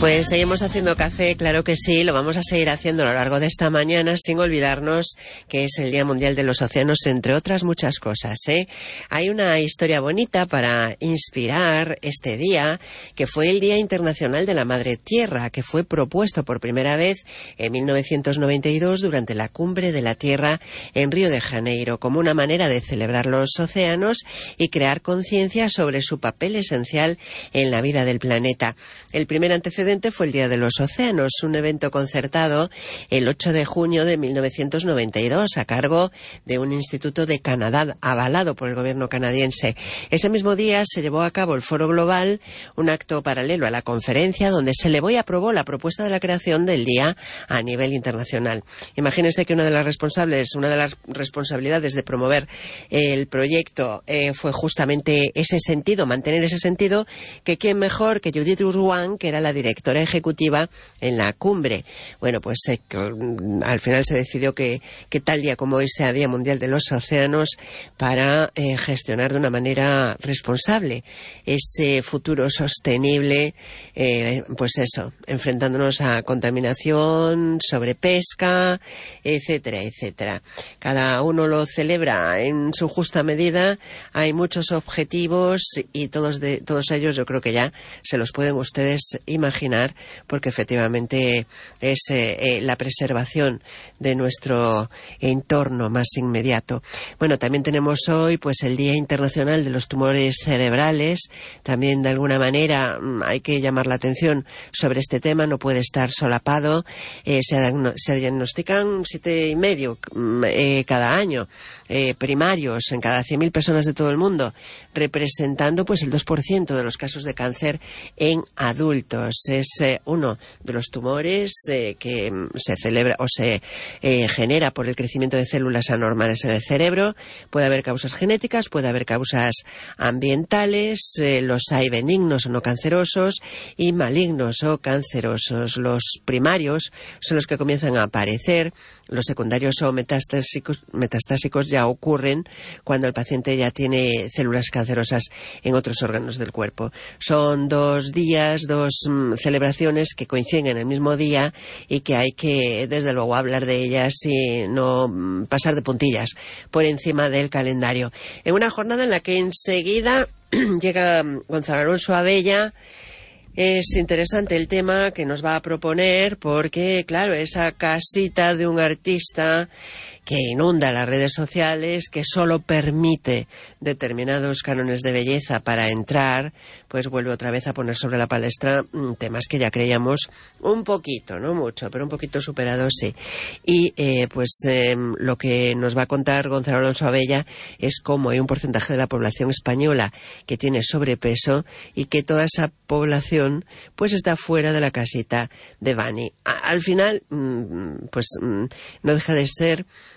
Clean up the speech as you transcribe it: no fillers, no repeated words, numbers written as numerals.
Pues seguimos haciendo café, claro que sí, lo vamos a seguir haciendo a lo largo de esta mañana sin olvidarnos que es el Día Mundial de los Océanos, entre otras muchas cosas, ¿eh? Hay una historia bonita para inspirar este día, que fue el Día Internacional de la Madre Tierra, que fue propuesto por primera vez en 1992 durante la Cumbre de la Tierra en Río de Janeiro, como una manera de celebrar los océanos y crear conciencia sobre su papel esencial en la vida del planeta. El primer antecedente fue el Día de los Océanos, un evento concertado el 8 de junio de 1992 a cargo de un instituto de Canadá avalado por el gobierno canadiense. Ese mismo día se llevó a cabo el Foro Global, un acto paralelo a la conferencia donde se elevó y aprobó la propuesta de la creación del día a nivel internacional. Imagínense que una de las responsabilidades de promover el proyecto fue justamente ese sentido, mantener ese sentido, que quién mejor que Judith Urwan, que era la directora ejecutiva en la cumbre. Bueno, pues al final se decidió que tal día como hoy sea Día Mundial de los Océanos para gestionar de una manera responsable ese futuro sostenible, pues eso, enfrentándonos a contaminación, sobrepesca, etcétera, etcétera. Cada uno lo celebra en su justa medida, hay muchos objetivos y todos ellos yo creo que ya se los pueden ustedes imaginar, porque efectivamente es la preservación de nuestro entorno más inmediato. Bueno, también tenemos hoy pues el Día Internacional de los Tumores Cerebrales. También de alguna manera hay que llamar la atención sobre este tema, no puede estar solapado. Se diagnostican 7,5 cada año primarios en cada 100.000 personas de todo el mundo, representando pues el 2% de los casos de cáncer en adultos. Es uno de los tumores que se celebra o se genera por el crecimiento de células anormales en el cerebro. Puede haber causas genéticas, puede haber causas ambientales, los hay benignos o no cancerosos y malignos o cancerosos. Los primarios son los que comienzan a aparecer. Los secundarios o metastásicos ya ocurren cuando el paciente ya tiene células cancerosas en otros órganos del cuerpo. Son 2 días, 2 celebraciones que coinciden en el mismo día y que hay que, desde luego, hablar de ellas y no pasar de puntillas por encima del calendario. En una jornada en la que enseguida llega Gonzalo Alonso Abella. Es interesante el tema que nos va a proponer porque, claro, esa casita de un artista que inunda las redes sociales, que solo permite determinados cánones de belleza para entrar, pues vuelve otra vez a poner sobre la palestra temas que ya creíamos un poquito, no mucho, pero un poquito superados, sí. Y lo que nos va a contar Gonzalo Alonso Abella es cómo hay un porcentaje de la población española que tiene sobrepeso y que toda esa población pues está fuera de la casita de Bani. Al final, no deja de ser